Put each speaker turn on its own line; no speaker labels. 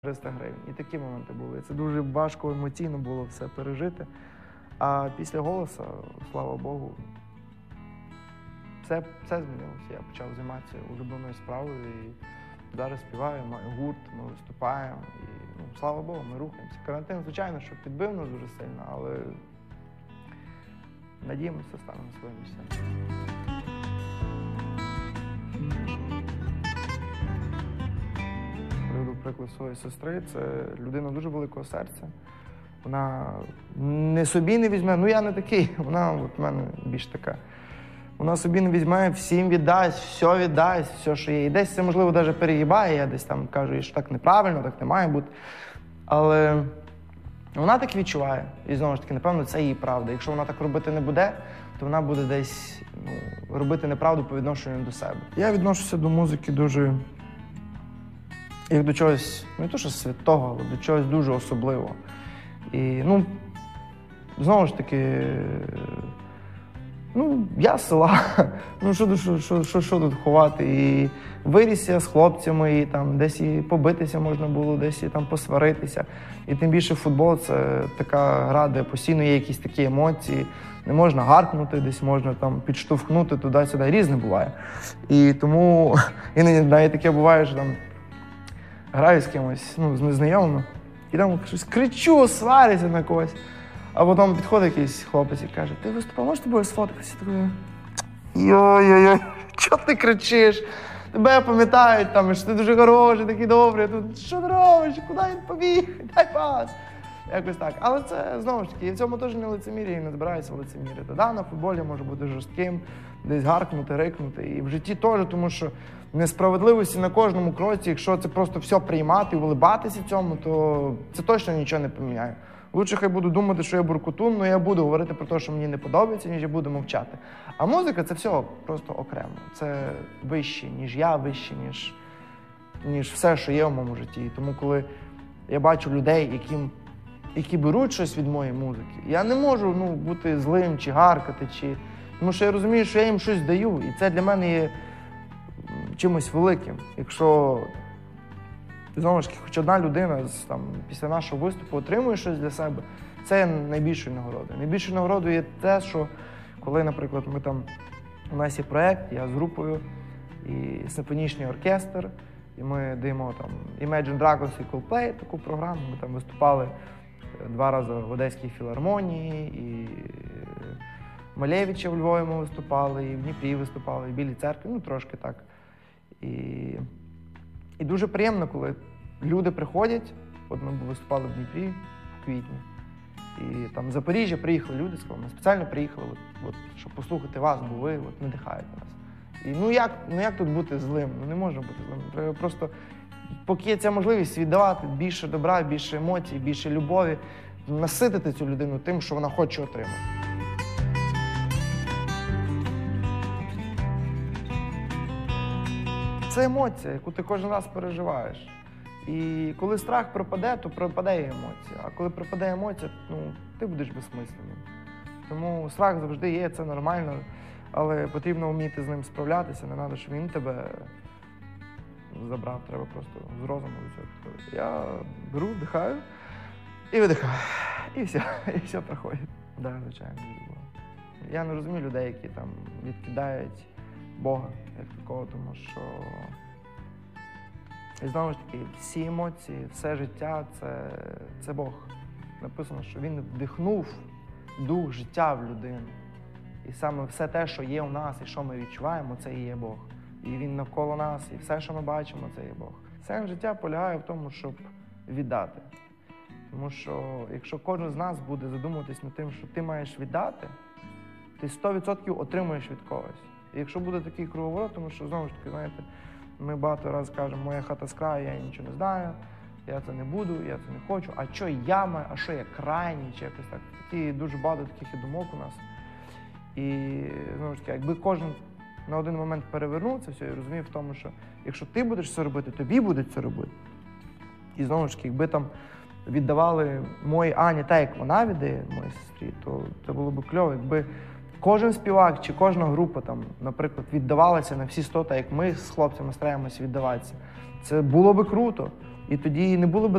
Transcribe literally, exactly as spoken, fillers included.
триста гривень. І такі моменти були. Це дуже важко емоційно було все пережити. А після «Голоса», слава Богу, все, все змінилося. Я почав займатися улюбленою справою і зараз співаю, маю гурт, ми виступаємо. І, ну, слава Богу, ми рухаємося. Карантин, звичайно, що підбив нас дуже сильно, але надіємося, стане на своє місце. Приведу приклад своєї сестри. Це людина дуже великого серця. Вона не собі не візьме, ну я не такий, вона от в мене більш така. Вона собі не візьме, всім віддасть, все віддасть, все, що є. І десь це, можливо, навіть перегибає, я десь там кажу, що так неправильно, так не має бути. Але вона так відчуває. І знову ж таки, напевно, це її правда. Якщо вона так робити не буде, то вона буде десь ну, робити неправду по відношенню до себе. Я відношуся до музики дуже, як до чогось, не то що святого, але до чогось дуже особливого. І, ну, знову ж таки, ну, я з села, ну, що, що, що, що, що тут ховати? І виріс я з хлопцями, і там десь і побитися можна було, десь і там посваритися. І тим більше футбол – це така гра, де постійно є якісь такі емоції, не можна гаркнути, десь можна там підштовхнути туди-сюди, різне буває. І тому іноді навіть таке буває, що там граю з кимось, ну, з незнайомими, і там щось кричу, сварюся на когось. А потім підходить якийсь хлопець і каже: ти виступав, можеш з тобою сфоткатися? Я такий: йой-йой-йой, чого ти кричиш? Тебе пам'ятають, там, що ти дуже хороший, такий добрий. Тут, що ти робиш? Куди він побіг? Дай пас. Якось так. Але це, знову ж таки, і в цьому теж не лицемір'я, і не збираюся лицемірити. Да, на футболі може бути жорстким, десь гаркнути, рикнути. І в житті теж, тому що несправедливості на кожному кроці, якщо це просто все приймати і улибатися цьому, то це точно нічого не поміняє. Лучше хай буду думати, що я буркутун, але я буду говорити про те, що мені не подобається, ніж я буду мовчати. А музика – це все просто окремо. Це вище, ніж я, вище, ніж, ніж все, що є в моєму житті. І тому, коли я бачу людей, яким, які беруть щось від моєї музики, я не можу ну, бути злим чи гаркати, чи... тому що я розумію, що я їм щось даю. І це для мене є чимось великим. Якщо, знову ж таки, хоч одна людина там, після нашого виступу отримує щось для себе, це є найбільшою нагородою. Найбільшою нагородою є те, що коли, наприклад, ми там, у нас є проєкт, я з групою, і симфонічний оркестр, і ми даємо там Imagine Dragons і Coldplay, таку програму, ми там виступали два рази в Одеській філармонії, і Малевича в Львові ми виступали, і в Дніпрі виступали, і в Білій церкві, ну трошки так. І, і дуже приємно, коли люди приходять, от ми виступали в Дніпрі в квітні, і там в Запоріжжя приїхали люди, сказали, ми спеціально приїхали, от, от, щоб послухати вас, бо ви от, надихаєте нас. І ну як, ну як тут бути злим? Ну не можна бути злим. Треба просто, поки є ця можливість віддавати більше добра, більше емоцій, більше любові, наситити цю людину тим, що вона хоче отримати. Це емоція, яку ти кожен раз переживаєш. І коли страх пропаде, то пропаде і емоція. А коли пропаде емоція, ну, ти будеш безсмисленним. Тому страх завжди є, це нормально, але потрібно вміти з ним справлятися, не треба, щоб він тебе забрав, треба просто з розуму до цього підходити. Я беру, вдихаю і видихаю, і все, і все проходить. Так, да, звичайно, я не розумію людей, які там відкидають Бога як такого, тому що, і знову ж таки, всі емоції, все життя це, – це Бог. Написано, що Він вдихнув дух життя в людину. І саме все те, що є у нас і що ми відчуваємо, це і є Бог. І Він навколо нас, і все, що ми бачимо, це є Бог. Сенс життя полягає в тому, щоб віддати. Тому що якщо кожен з нас буде задумуватись над тим, що ти маєш віддати, ти сто відсотків отримуєш від когось. І якщо буде такий круговорот, тому що, знову ж таки, знаєте, ми багато разів кажемо, моя хата з краю, я нічого не знаю, я це не буду, я це не хочу, а що я маю, а що я крайній, чи якось так. Такі, дуже багато таких і думок у нас. І, знову ж таки, якби кожен на один момент перевернув це все і розумів в тому, що якщо ти будеш це робити, тобі будуть це робити. І, знову ж таки, якби там віддавали моїй Ані так, як вона віддає моїй сестрі, то це було б кльово, якби кожен співак чи кожна група, там, наприклад, віддавалася на всі сто, так як ми з хлопцями стараємося віддаватися. Це було би круто. І тоді не було б